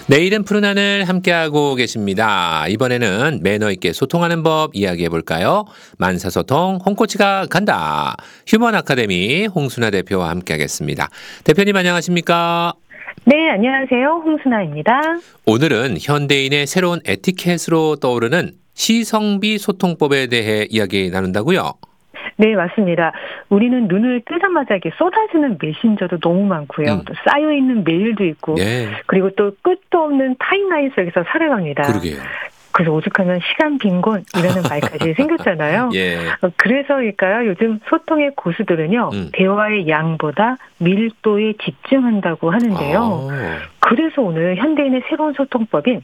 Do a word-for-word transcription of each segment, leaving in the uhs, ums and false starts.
내일은 푸른 하늘 함께하고 계십니다. 이번에는 매너 있게 소통하는 법 이야기해 볼까요? 만사소통 홍코치가 간다. 휴먼 아카데미 홍순아 대표와 함께하겠습니다. 대표님 안녕하십니까? 네, 안녕하세요. 홍순아입니다. 오늘은 현대인의 새로운 에티켓으로 떠오르는 시성비 소통법에 대해 이야기 나눈다고요? 네, 맞습니다. 우리는 눈을 뜨자마자 이렇게 쏟아지는 메신저도 너무 많고요. 음. 또 쌓여있는 메일도 있고, 네. 그리고 또 끝도 없는 타임라인 속에서 살아갑니다. 그러게요. 그래서 오죽하면 시간 빈곤 이라는 말까지 생겼잖아요. 예. 어, 그래서일까요? 요즘 소통의 고수들은요. 음. 대화의 양보다 밀도에 집중한다고 하는데요. 아. 그래서 오늘 현대인의 새로운 소통법인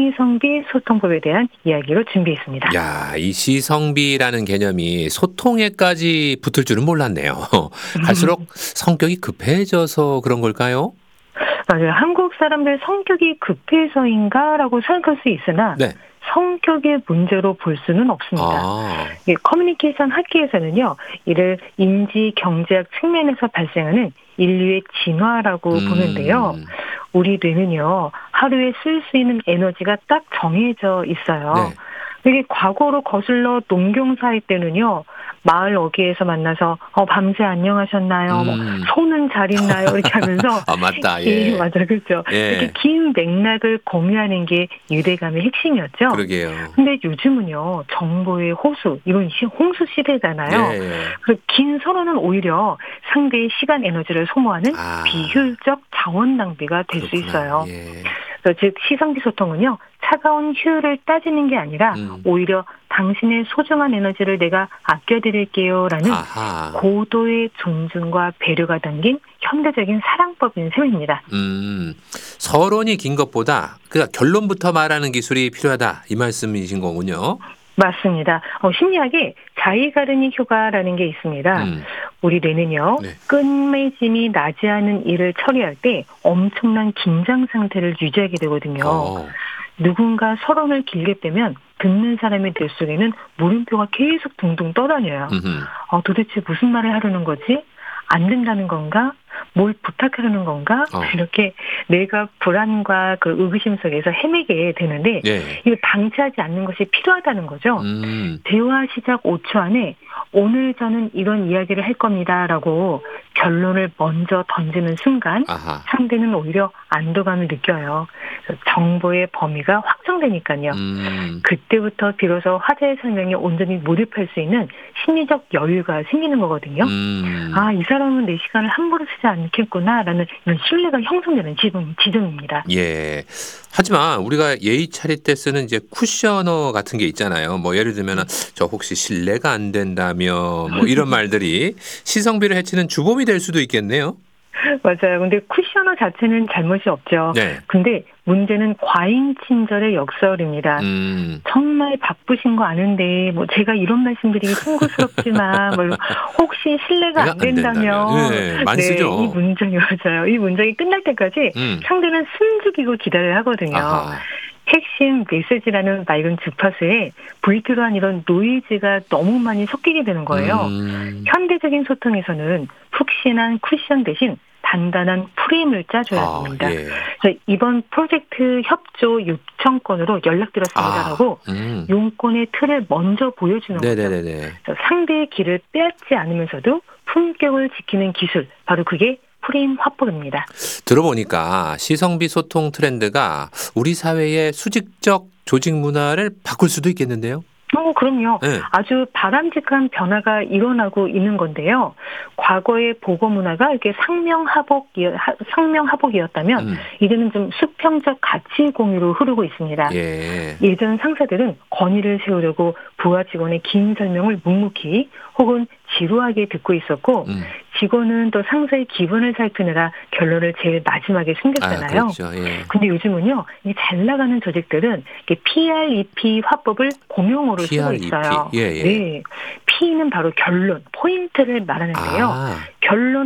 시성비 소통법에 대한 이야기로 준비했습니다. 야, 이 시성비라는 개념이 소통에까지 붙을 줄은 몰랐네요. 갈수록 성격이 급해져서 그런 걸까요? 맞아요. 한국 사람들 성격이 급해서인가라고 생각할 수 있으나 네. 성격의 문제로 볼 수는 없습니다. 아. 예, 커뮤니케이션 학계에서는요, 이를 인지 경제학 측면에서 발생하는 인류의 진화라고 음. 보는데요. 우리 뇌는요, 하루에 쓸 수 있는 에너지가 딱 정해져 있어요. 네. 이게 과거로 거슬러 농경사회 때는요, 마을 어귀에서 만나서 어, 밤새 안녕하셨나요? 뭐 음. 소는 잘 있나요? 이렇게 하면서 아, 맞다. 예. 예, 맞아, 그렇죠. 예. 이렇게 긴 맥락을 공유하는 게 유대감의 핵심이었죠. 그러게요. 근데 요즘은요, 정보의 호수, 이건 시- 홍수 시대잖아요. 예. 그 긴 서론은 오히려 상대의 시간 에너지를 소모하는 아. 비효율적 자원 낭비가 될 수 그렇구나. 있어요. 예. 그래서 즉 시성비 소통은요, 차가운 효율을 따지는 게 아니라 음. 오히려 당신의 소중한 에너지를 내가 아껴드릴게요라는 아하. 고도의 존중과 배려가 담긴 현대적인 사랑법인 셈입니다. 음. 서론이 긴 것보다 그 결론부터 말하는 기술이 필요하다. 이 말씀이신 거군요. 맞습니다. 어, 심리학에 자이가르니 효과라는 게 있습니다. 음. 우리 뇌는요, 네. 끝맺음이 나지 않은 일을 처리할 때 엄청난 긴장 상태를 유지하게 되거든요. 어. 누군가 서론을 길게 빼면 듣는 사람의 뇌 속에는 물음표가 계속 둥둥 떠다녀요. 음흠. 어, 도대체 무슨 말을 하려는 거지? 안 된다는 건가? 뭘 부탁하려는 건가? 어. 이렇게 내가 불안과 그 의구심 속에서 헤매게 되는데 예. 이걸 방치하지 않는 것이 필요하다는 거죠. 음. 대화 시작 오 초 안에 오늘 저는 이런 이야기를 할 겁니다라고 결론을 먼저 던지는 순간 아하. 상대는 오히려 안도감을 느껴요. 그래서 정보의 범위가 확정되니까요. 음. 그때부터 비로소 화제의 설명에 온전히 몰입할 수 있는 심리적 여유가 생기는 거거든요. 음. 아, 이 사람은 내 시간을 함부로 쓰지 않겠구나라는 이런 신뢰가 형성되는 지점, 지점입니다. 예. 하지만 우리가 예의 차릴 때 쓰는 이제 쿠셔너 같은 게 있잖아요. 뭐 예를 들면은 저 혹시 실례가 안 된다며 뭐 이런 말들이 시성비를 해치는 주범이 될 수도 있겠네요. 맞아요. 근데 쿠셔너 자체는 잘못이 없죠. 네. 근데 문제는 과잉 친절의 역설입니다. 음. 정말 바쁘신 거 아는데 뭐 제가 이런 말씀드리기 송구스럽지만 뭐 혹시 실례가 안 안 된다면. 된다면 예, 많이 네, 쓰죠. 이 문장이 맞아요. 이 문장이 끝날 때까지 음. 상대는 숨죽이고 기다려야 하거든요. 아하. 핵심 메시지라는 맑은 주파수에 불필요한 이런 노이즈가 너무 많이 섞이게 되는 거예요. 음. 현대적인 소통에서는 푹신한 쿠션 대신 단단한 프레임을 짜줘야 아, 됩니다. 예. 그래서 이번 프로젝트 협조 요청건으로 연락드렸습니다라고 아, 음. 용건의 틀을 먼저 보여주는 거죠. 네네네네. 그래서 상대의 길을 빼앗지 않으면서도 품격을 지키는 기술, 바로 그게 프레임 화법입니다. 들어보니까 시성비 소통 트렌드가 우리 사회의 수직적 조직 문화를 바꿀 수도 있겠는데요. 어, 그럼요. 네. 아주 바람직한 변화가 일어나고 있는 건데요. 과거의 보고 문화가 이렇게 상명하복, 상명하복이었다면 음. 이제는 좀 수평적 가치 공유로 흐르고 있습니다. 예. 예전 상사들은 권위를 세우려고 부하 직원의 긴 설명을 묵묵히 혹은 지루하게 듣고 있었고 음. 직원은 또 상사의 기분을 살피느라 결론을 제일 마지막에 아, 숨겼잖아요. 그렇죠. 예. 근데 요즘은요, 이 잘 나가는 조직들은 피알이피 화법을 공용어로 쓰고 피알이피. 있어요. 예, 예. 네, P는 바로 결론, 포인트를 말하는데요. 아. 결론